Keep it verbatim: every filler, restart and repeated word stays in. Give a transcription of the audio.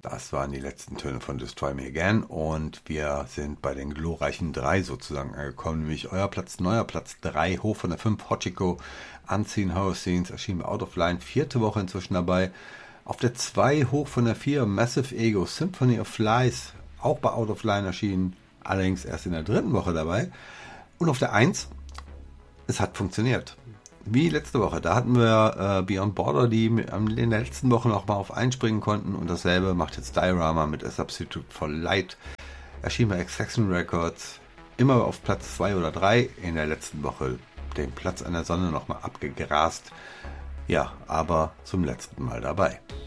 Das waren die letzten Töne von Destroy Me Again und wir sind bei den glorreichen drei sozusagen angekommen, nämlich euer Platz, neuer Platz drei, hoch von der fünf, Hachiko, Unseen Horror Scenes, erschienen bei Out of Line, vierte Woche inzwischen dabei. Auf der zwei, hoch von der vier, Massive Ego, Symphony of Lies, auch bei Out of Line erschienen, allerdings erst in der dritten Woche dabei. Und auf der eins, es hat funktioniert. Wie letzte Woche, da hatten wir äh, Beyond Border, die in der letzten Woche noch mal auf einspringen konnten, und dasselbe macht jetzt Diorama mit A Substitute for Light, erschien bei Extraction Records, immer auf Platz zwei oder drei, in der letzten Woche den Platz an der Sonne noch mal abgegrast, ja, aber zum letzten Mal dabei.